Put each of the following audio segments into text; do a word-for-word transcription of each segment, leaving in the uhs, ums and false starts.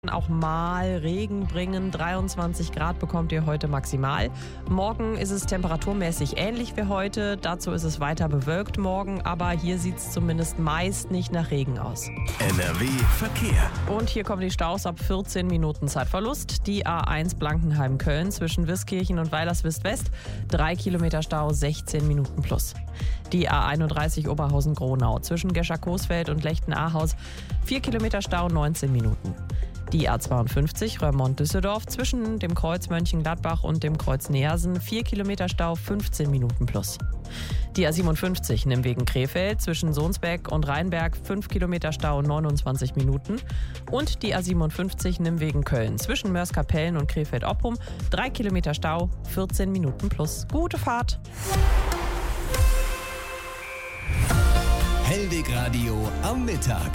Auch mal Regen bringen. dreiundzwanzig Grad bekommt ihr heute maximal. Morgen ist es temperaturmäßig ähnlich wie heute. Dazu ist es weiter bewölkt morgen, aber hier sieht es zumindest meist nicht nach Regen aus. N R W Verkehr. Und hier kommen die Staus ab vierzehn Minuten Zeitverlust. Die A eins Blankenheim-Köln zwischen Wiskirchen und Weilerswist-West. drei Kilometer Stau, sechzehn Minuten plus. Die A einunddreißig Oberhausen-Gronau zwischen Gescher-Coesfeld und Lechten-Ahaus. vier Kilometer Stau, neunzehn Minuten. Die A zweiundfünfzig Röhrmond-Düsseldorf zwischen dem Kreuz Mönchengladbach und dem Kreuz Neersen. vier Kilometer Stau, fünfzehn Minuten plus. Die A siebenundfünfzig Nimwegen-Krefeld zwischen Sohnsbeck und Rheinberg. fünf Kilometer Stau, neunundzwanzig Minuten. Und die A siebenundfünfzig Nimwegen-Köln zwischen Mörs-Kapellen und Krefeld-Oppum. drei Kilometer Stau, vierzehn Minuten plus. Gute Fahrt! Hellweg Radio am Mittag.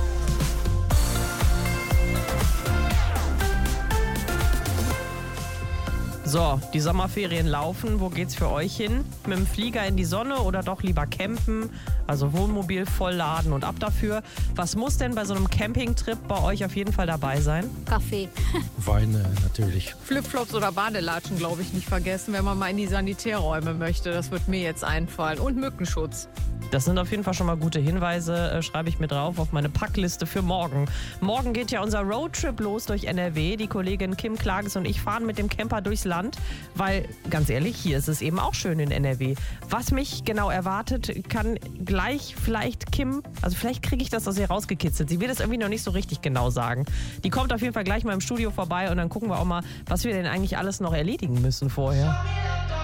So, die Sommerferien laufen. Wo geht's für euch hin? Mit dem Flieger in die Sonne oder doch lieber campen? Also Wohnmobil vollladen und ab dafür. Was muss denn bei so einem Campingtrip bei euch auf jeden Fall dabei sein? Kaffee. Weine natürlich. Flipflops oder Badelatschen, glaube ich, nicht vergessen, wenn man mal in die Sanitärräume möchte. Das wird mir jetzt einfallen. Und Mückenschutz. Das sind auf jeden Fall schon mal gute Hinweise, äh, schreibe ich mir drauf auf meine Packliste für morgen. Morgen geht ja unser Roadtrip los durch N R W. Die Kollegin Kim Klages und ich fahren mit dem Camper durchs Land, weil, ganz ehrlich, hier ist es eben auch schön in N R W. Was mich genau erwartet, kann gleich vielleicht Kim, also vielleicht kriege ich das aus ihr rausgekitzelt. Sie will das irgendwie noch nicht so richtig genau sagen. Die kommt auf jeden Fall gleich mal im Studio vorbei und dann gucken wir auch mal, was wir denn eigentlich alles noch erledigen müssen vorher.